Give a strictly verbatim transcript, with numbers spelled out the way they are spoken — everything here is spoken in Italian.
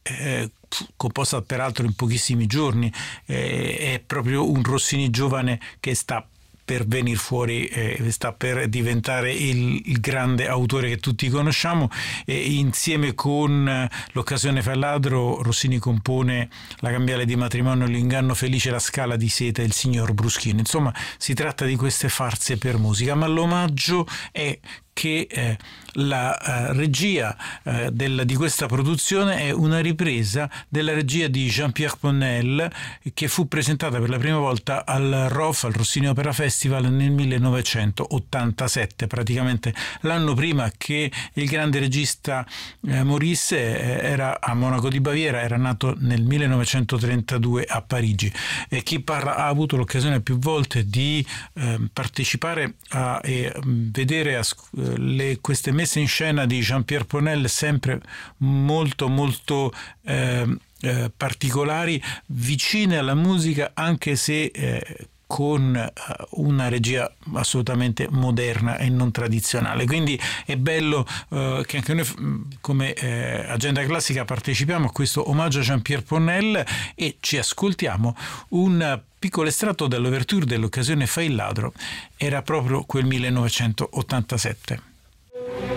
eh, composta peraltro in pochissimi giorni, eh, è proprio un Rossini giovane che sta per venire fuori, eh, sta per diventare il, il grande autore che tutti conosciamo, e insieme con L'occasione fa il ladro Rossini compone La cambiale di matrimonio, L'inganno felice, La scala di seta e Il signor Bruschino. Insomma, si tratta di queste farse per musica, ma l'omaggio è che eh, la eh, regia eh, del, di questa produzione è una ripresa della regia di Jean-Pierre Ponnelle, che fu presentata per la prima volta al R O F, al Rossini Opera Festival, nel millenovecentottantasette, praticamente l'anno prima che il grande regista eh, morisse. Eh, era a Monaco di Baviera, era nato nel millenovecentotrentadue a Parigi. E chi parla ha avuto l'occasione più volte di eh, partecipare a e vedere a Le, queste messe in scena di Jean-Pierre Ponnelle, sempre molto molto eh, eh, particolari, vicine alla musica, anche se eh, con una regia assolutamente moderna e non tradizionale. Quindi è bello eh, che anche noi come eh, Agenda Classica partecipiamo a questo omaggio a Jean-Pierre Ponnelle e ci ascoltiamo un piccolo estratto dall'ouverture dell'occasione fa il ladro. Era proprio quel millenovecentottantasette.